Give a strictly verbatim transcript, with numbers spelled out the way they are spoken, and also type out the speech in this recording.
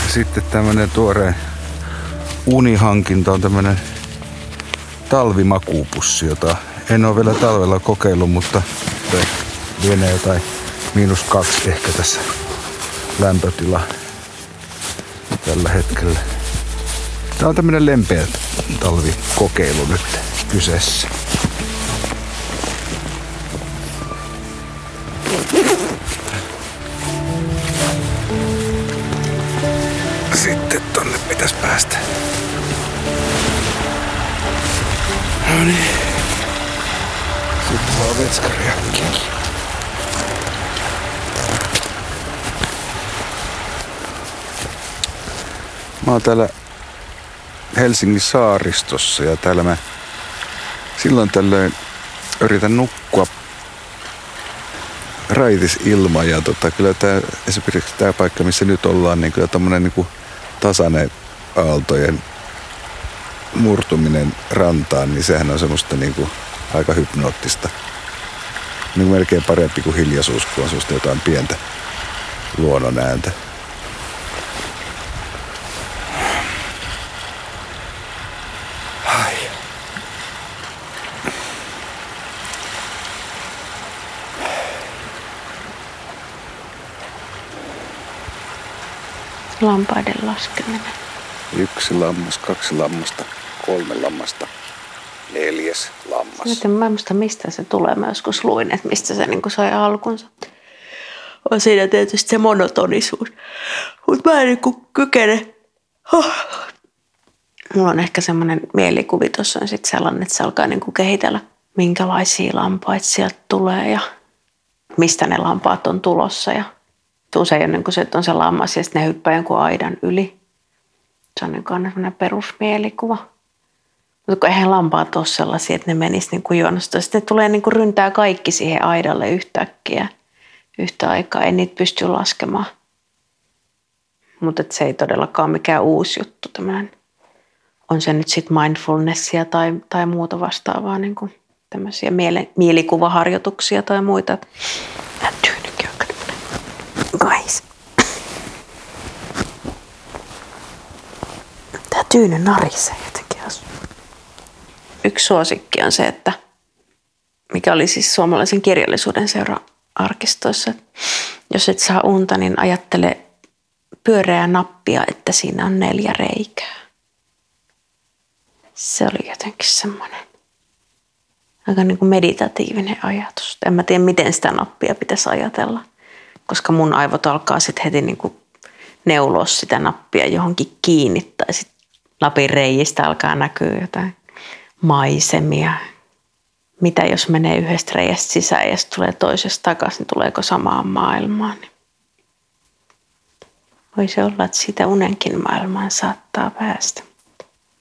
Sitten tämmönen tuore unihankinta on tämmönen talvimakuupussi, jota en ole vielä talvella kokeillut, mutta lienee jotain miinus kaksi ehkä tässä lämpötila tällä hetkellä. Tää on tämmönen lempeä talvikokeilu nyt kyseessä. Sitten tonne pitäisi päästä. No niin. Sitten vaan vetskarijakkiakin. Mä oon täällä Helsingin saaristossa ja täällä mä silloin tällöin yritän nukkua raitis ilma ja tota, kyllä tää, esimerkiksi tää paikka, missä nyt ollaan, niin kyllä tommonen niinku tasainen aaltojen murtuminen rantaan, niin sehän on semmoista niinku aika hypnoottista. Niin melkein parempi kuin hiljaisuus, kun on semmoista jotain pientä luonnon ääntä. Lampaiden laskeminen. Yksi lammas, kaksi lammasta, kolme lammasta, neljäs lammas. Nyt en mä muista, mistä se tulee. Mä joskus luin, että mistä se niin sai alkunsa. On siinä tietysti se monotonisuus. Mutta mä en niin kykene. Oh. Mulla on ehkä semmoinen mielikuvitus on sitten sellainen, että se alkaa niin kehitellä, minkälaisia lampaita sieltä tulee ja mistä ne lampaat on tulossa. Ja usein on niin kuin se, että on se lammas ja sitten ne hyppää jonkun aidan yli. Se on niin kuin aina perusmielikuva. Mutta kun eihän lampaat ole sellaisia, että ne menisivät niin kuin jonosta. Sitten ne tulee niin kuin ryntää kaikki siihen aidalle yhtäkkiä yhtä aikaa. Ei niitä pysty laskemaan. Mutta se ei todellakaan mikään uusi juttu. Tämmöinen. On se nyt sitten mindfulnessia tai, tai muuta vastaavaa. Niin kuin tämmöisiä miele, mielikuvaharjoituksia tai muita. Tämä tyynykin on kais. Tämä tyyny narisee jotenkin. Yksi suosikki on se, että mikä oli siis suomalaisen kirjallisuuden seura-arkistoissa. Jos et saa unta, niin ajattele pyöreää nappia, että siinä on neljä reikää. Se oli jotenkin semmoinen aika niin kuin meditatiivinen ajatus. En mä tiedä, miten sitä nappia pitäisi ajatella, koska mun aivot alkaa sitten heti niin kuin neuloa sitä nappia johonkin kiinni. Tai sitten napin reijistä alkaa näkyä jotain maisemia. Mitä jos menee yhdestä reiästä sisään ja sitten tulee toisesta takaisin, niin tuleeko samaan maailmaan? Voisi olla, että siitä unenkin maailmaan saattaa päästä.